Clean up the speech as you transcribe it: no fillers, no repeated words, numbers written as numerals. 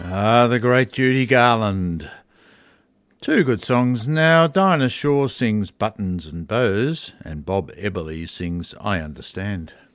The great Judy Garland. Two good songs now. Dinah Shore sings Buttons and Bows, and Bob Eberly sings I Understand.